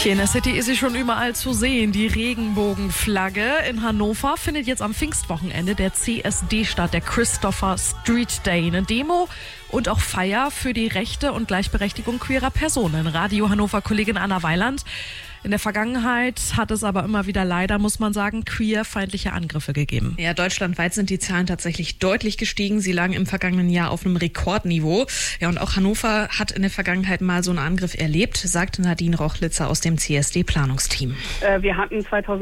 Hier in der City ist sie schon überall zu sehen, die Regenbogenflagge. In Hannover findet jetzt am Pfingstwochenende der CSD statt, der Christopher Street Day. Eine Demo und auch Feier für die Rechte und Gleichberechtigung queerer Personen. Radio Hannover-Kollegin Anna Weiland. In der Vergangenheit hat es aber immer wieder leider, muss man sagen, queerfeindliche Angriffe gegeben. Ja, deutschlandweit sind die Zahlen tatsächlich deutlich gestiegen. Sie lagen im vergangenen Jahr auf einem Rekordniveau. Ja, und auch Hannover hat in der Vergangenheit mal so einen Angriff erlebt, sagte Nadine Rochlitzer aus dem CSD-Planungsteam. Wir hatten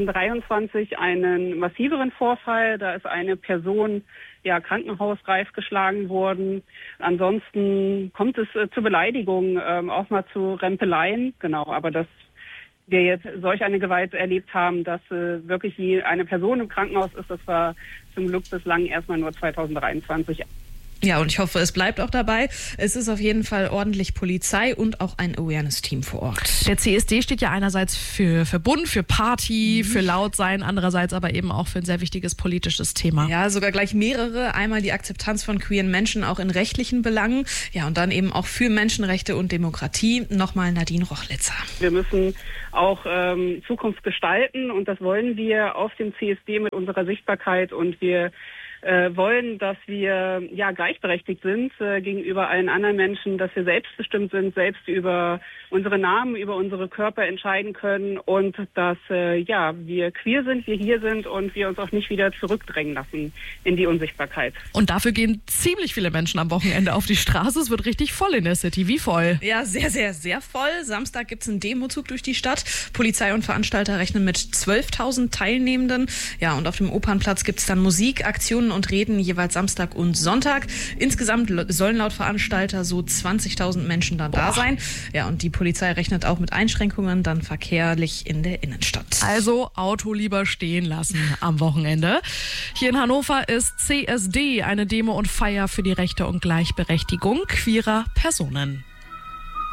2023 einen massiveren Vorfall. Da ist eine Person krankenhausreif geschlagen worden. Ansonsten kommt es zu Beleidigungen, auch mal zu Rempeleien. Genau, aber dass wir jetzt solch eine Gewalt erlebt haben, dass wirklich wie eine Person im Krankenhaus ist, das war zum Glück bislang erstmal nur 2023. Ja, und ich hoffe, es bleibt auch dabei. Es ist auf jeden Fall ordentlich Polizei und auch ein Awareness-Team vor Ort. Der CSD steht ja einerseits für Bunt, für Party, für Lautsein, andererseits aber eben auch für ein sehr wichtiges politisches Thema. Ja, sogar gleich mehrere. Einmal die Akzeptanz von queeren Menschen auch in rechtlichen Belangen. Ja, und dann eben auch für Menschenrechte und Demokratie. Nochmal Nadine Rochlitzer. Wir müssen auch Zukunft gestalten und das wollen wir auf dem CSD mit unserer Sichtbarkeit und wir wollen, dass wir gleichberechtigt sind gegenüber allen anderen Menschen, dass wir selbstbestimmt sind, selbst über unsere Namen, über unsere Körper entscheiden können und dass wir queer sind, wir hier sind und wir uns auch nicht wieder zurückdrängen lassen in die Unsichtbarkeit. Und dafür gehen ziemlich viele Menschen am Wochenende auf die Straße. Es wird richtig voll in der City. Wie voll? Ja, sehr, sehr, sehr voll. Samstag gibt's einen Demozug durch die Stadt. Polizei und Veranstalter rechnen mit 12.000 Teilnehmenden. Ja, und auf dem Opernplatz gibt's dann Musik, Aktionen und Reden jeweils Samstag und Sonntag. Insgesamt sollen laut Veranstalter so 20.000 Menschen dann da sein. Ja, und die Polizei rechnet auch mit Einschränkungen dann verkehrlich in der Innenstadt. Also Auto lieber stehen lassen am Wochenende. Hier in Hannover ist CSD, eine Demo und Feier für die Rechte und Gleichberechtigung queerer Personen.